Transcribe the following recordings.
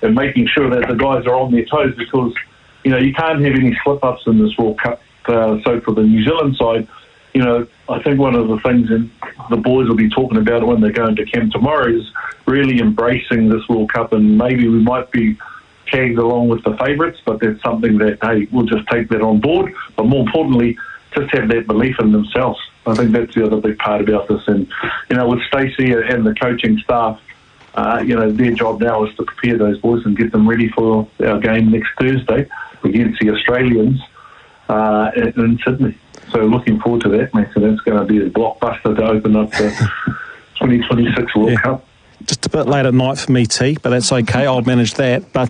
and making sure that the guys are on their toes, because, you know, you can't have any slip-ups in this World Cup. So for the New Zealand side, you know, I think one of the things the boys will be talking about when they go into camp tomorrow is really embracing this World Cup, and maybe we might be tagged along with the favourites, but that's something that, hey, we'll just take that on board. But more importantly, just have that belief in themselves. I think that's the other big part about this. And, you know, with Stacey and the coaching staff, you know, their job now is to prepare those boys and get them ready for our game next Thursday against the Australians in Sydney. So looking forward to that, mate. So that's going to be a blockbuster to open up the 2026 World Cup. Just a bit late at night for me, T, but that's okay. I'll manage that. But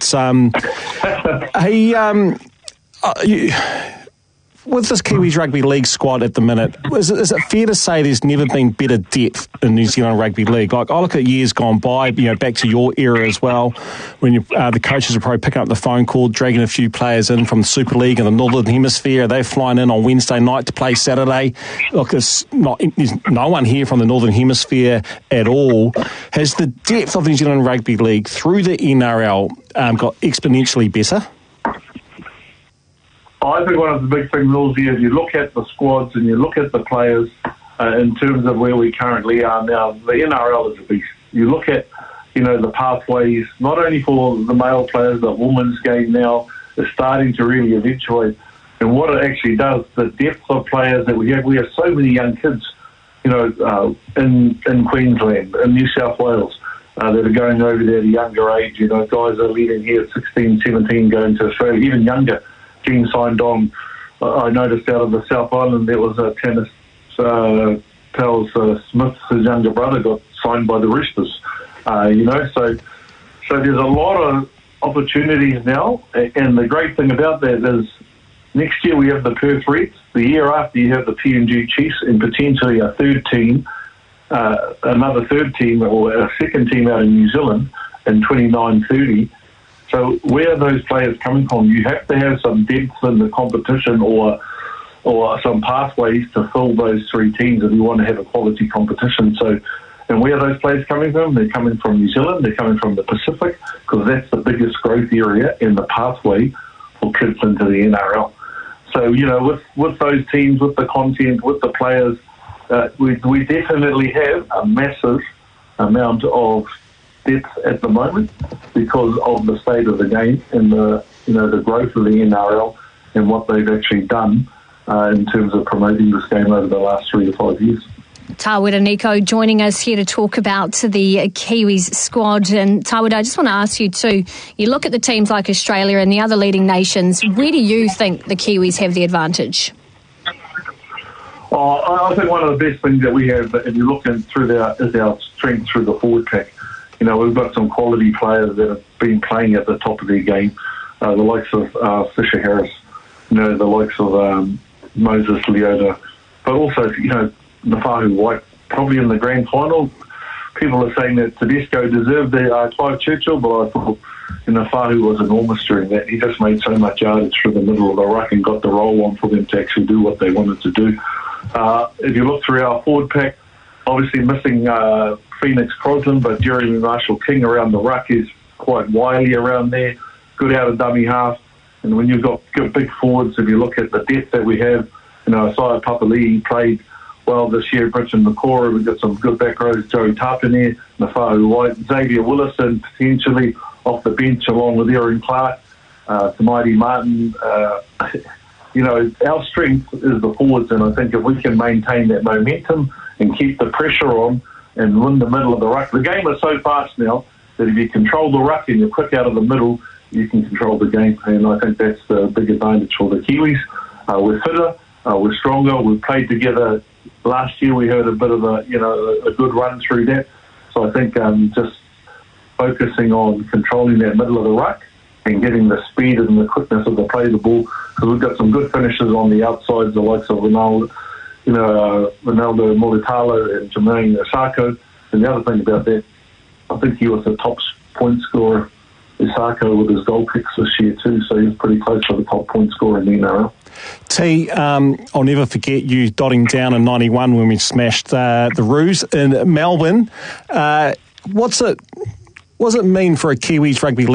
with this Kiwis Rugby League squad at the minute, is it fair to say there's never been better depth in New Zealand Rugby League? Like, I look at years gone by, you know, back to your era as well, when the coaches are probably picking up the phone call, dragging a few players in from the Super League in the Northern Hemisphere. They're flying in on Wednesday night to play Saturday. Look, there's no one here from the Northern Hemisphere at all. Has the depth of New Zealand Rugby League through the NRL got exponentially better? I think one of the big things, Millsy, is you look at the squads and you look at the players in terms of where we currently are now. The NRL is a beast. You look at, you know, the pathways, not only for the male players, the women's game now is starting to really eventuate. And what it actually does, the depth of players that we have so many young kids, you know, in Queensland, in New South Wales, that are going over there at a younger age. You know, guys are leaving here at 16, 17, going to Australia, even younger. Being signed on, I noticed out of the South Island there was a tennis pals Smith, his younger brother, got signed by the Roosters. You know, so there's a lot of opportunities now, and the great thing about that is next year we have the Perth Reds, the year after you have the PNG Chiefs, and potentially a third team, another third team or a second team out in New Zealand in 29-30. So where are those players coming from? You have to have some depth in the competition or some pathways to fill those three teams if you want to have a quality competition. So, and where are those players coming from? They're coming from New Zealand. They're coming from the Pacific, because that's the biggest growth area in the pathway for kids into the NRL. So, you know, with those teams, with the content, with the players, we definitely have a massive amount of depth at the moment because of the state of the game and the growth of the NRL and what they've actually done in terms of promoting this game over the last 3 to 5 years. Tawera Nico joining us here to talk about the Kiwis squad. And Tawera, I just want to ask you too, you look at the teams like Australia and the other leading nations, where do you think the Kiwis have the advantage? I think one of the best things that we have, if you look through is our strength through the forward pack. You know, we've got some quality players that have been playing at the top of their game, the likes of Fisher Harris, you know, the likes of Moses Leota, but also, you know, Nafahu White, probably in the grand final. People are saying that Tedesco deserved the Clive Churchill, but I thought Nafahu was enormous during that. He just made so much yardage through the middle of the ruck and got the roll on for them to actually do what they wanted to do. If you look through our forward pack, obviously missing Phoenix Crosland, but Jeremy Marshall-King around the ruck is quite wily around there, good out of dummy half. And when you've got good big forwards, if you look at the depth that we have, you know, Isaiah Papali'i played well this year, Bridget McCora, we've got some good back rows, Joey Tapine, Nafahu White, Xavier Willison potentially off the bench along with Aaron Clark, Tamaiti Martin. You know, our strength is the forwards, and I think if we can maintain that momentum and keep the pressure on and win the middle of the ruck. The game is so fast now that if you control the ruck and you're quick out of the middle, you can control the game. And I think that's the big advantage for the Kiwis. We're fitter, we're stronger, we've played together. Last year we had a bit of a good run through that. So I think just focusing on controlling that middle of the ruck and getting the speed and the quickness of the play of the ball, because we've got some good finishes on the outsides, the likes of Ronaldo Mulitalo and Jermaine Isako. And the other thing about that, I think he was the top point scorer, Isako, with his goal kicks this year too, so he was pretty close to the top point scorer in the NRL. T, I'll never forget you dotting down in 91 when we smashed the Roos in Melbourne. What's it mean for a Kiwis rugby league